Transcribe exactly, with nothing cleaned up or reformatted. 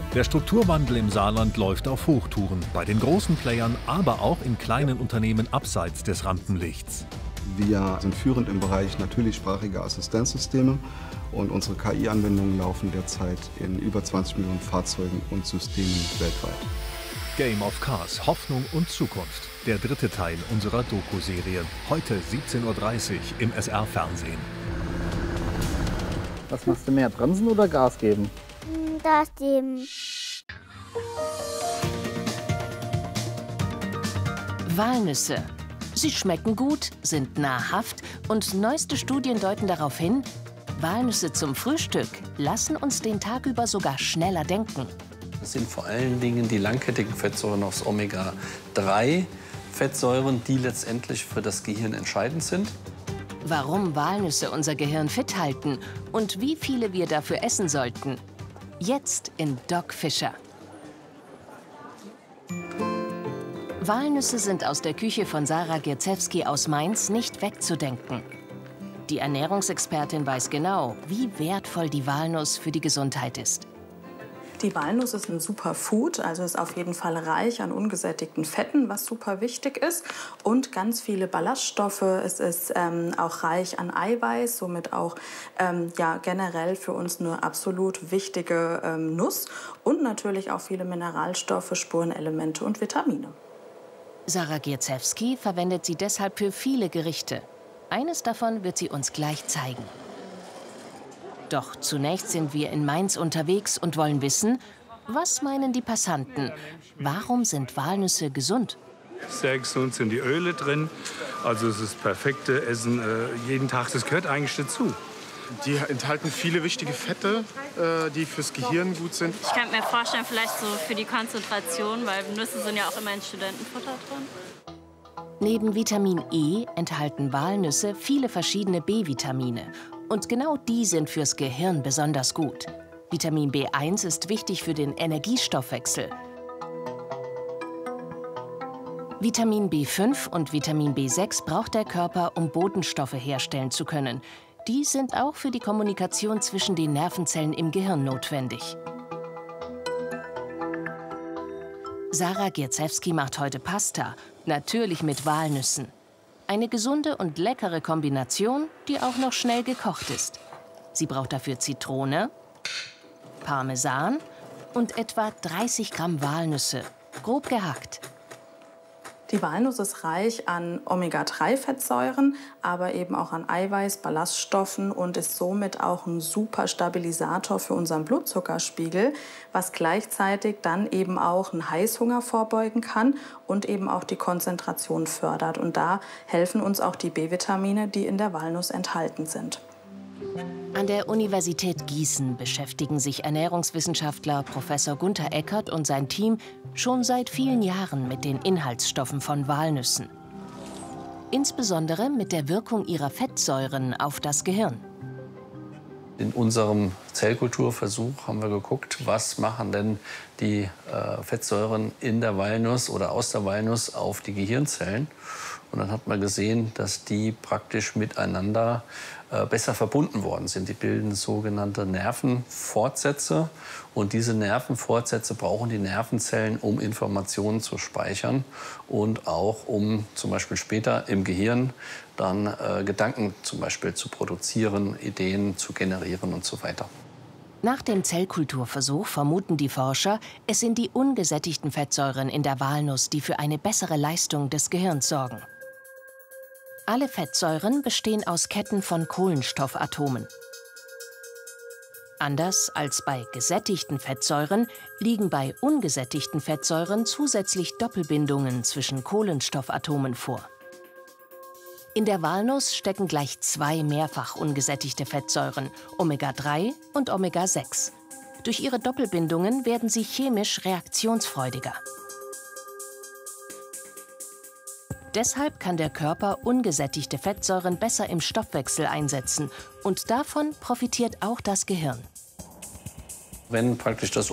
Der Strukturwandel im Saarland läuft auf Hochtouren, bei den großen Playern, aber auch in kleinen Unternehmen abseits des Rampenlichts. Wir sind führend im Bereich natürlichsprachige Assistenzsysteme und unsere K I-Anwendungen laufen derzeit in über zwanzig Millionen Fahrzeugen und Systemen weltweit. Game of Cars, Hoffnung und Zukunft. Der dritte Teil unserer Doku-Serie. Heute siebzehn Uhr dreißig im S R-Fernsehen. Was machst du mehr, bremsen oder Gas geben? Gas geben. Walnüsse. Sie schmecken gut, sind nahrhaft und neueste Studien deuten darauf hin, Walnüsse zum Frühstück lassen uns den Tag über sogar schneller denken. Das sind vor allen Dingen die langkettigen Fettsäuren aus Omega drei Fettsäuren, die letztendlich für das Gehirn entscheidend sind. Warum Walnüsse unser Gehirn fit halten und wie viele wir dafür essen sollten. Jetzt in Doc Fischer. Walnüsse sind aus der Küche von Sarah Gierczewski aus Mainz nicht wegzudenken. Die Ernährungsexpertin weiß genau, wie wertvoll die Walnuss für die Gesundheit ist. Die Walnuss ist ein Superfood, also ist auf jeden Fall reich an ungesättigten Fetten, was super wichtig ist, und ganz viele Ballaststoffe. Es ist ähm, auch reich an Eiweiß, somit auch ähm, ja, generell für uns eine absolut wichtige ähm, Nuss, und natürlich auch viele Mineralstoffe, Spurenelemente und Vitamine. Sarah Gierczewski verwendet sie deshalb für viele Gerichte. Eines davon wird sie uns gleich zeigen. Doch zunächst sind wir in Mainz unterwegs und wollen wissen, was meinen die Passanten? Warum sind Walnüsse gesund? Sehr gesund sind die Öle drin. Also es ist das perfekte Essen äh, jeden Tag. Das gehört eigentlich dazu. Die enthalten viele wichtige Fette, äh, die fürs Gehirn gut sind. Ich könnte mir vorstellen, vielleicht so für die Konzentration, weil Nüsse sind ja auch immer in Studentenfutter drin. Neben Vitamin E enthalten Walnüsse viele verschiedene B-Vitamine. Und genau die sind fürs Gehirn besonders gut. Vitamin B eins ist wichtig für den Energiestoffwechsel. Vitamin B fünf und Vitamin B sechs braucht der Körper, um Botenstoffe herstellen zu können. Die sind auch für die Kommunikation zwischen den Nervenzellen im Gehirn notwendig. Sarah Gierczewski macht heute Pasta, natürlich mit Walnüssen. Eine gesunde und leckere Kombination, die auch noch schnell gekocht ist. Sie braucht dafür Zitrone, Parmesan und etwa dreißig Gramm Walnüsse, grob gehackt. Die Walnuss ist reich an Omega drei Fettsäuren, aber eben auch an Eiweiß, Ballaststoffen und ist somit auch ein super Stabilisator für unseren Blutzuckerspiegel, was gleichzeitig dann eben auch einen Heißhunger vorbeugen kann und eben auch die Konzentration fördert. Und da helfen uns auch die B-Vitamine, die in der Walnuss enthalten sind. An der Universität Gießen beschäftigen sich Ernährungswissenschaftler Professor Gunther Eckert und sein Team schon seit vielen Jahren mit den Inhaltsstoffen von Walnüssen. Insbesondere mit der Wirkung ihrer Fettsäuren auf das Gehirn. In unserem Zellkulturversuch haben wir geguckt, was machen denn die äh, Fettsäuren in der Walnuss oder aus der Walnuss auf die Gehirnzellen. Und dann hat man gesehen, dass die praktisch miteinander äh, besser verbunden worden sind. Die bilden sogenannte Nervenfortsätze. Und diese Nervenfortsätze brauchen die Nervenzellen, um Informationen zu speichern und auch um zum Beispiel später im Gehirn dann äh, Gedanken zum Beispiel zu produzieren, Ideen zu generieren und so weiter. Nach dem Zellkulturversuch vermuten die Forscher, es sind die ungesättigten Fettsäuren in der Walnuss, die für eine bessere Leistung des Gehirns sorgen. Alle Fettsäuren bestehen aus Ketten von Kohlenstoffatomen. Anders als bei gesättigten Fettsäuren liegen bei ungesättigten Fettsäuren zusätzlich Doppelbindungen zwischen Kohlenstoffatomen vor. In der Walnuss stecken gleich zwei mehrfach ungesättigte Fettsäuren, Omega drei und Omega sechs. Durch ihre Doppelbindungen werden sie chemisch reaktionsfreudiger. Deshalb kann der Körper ungesättigte Fettsäuren besser im Stoffwechsel einsetzen und davon profitiert auch das Gehirn. Wenn praktisch das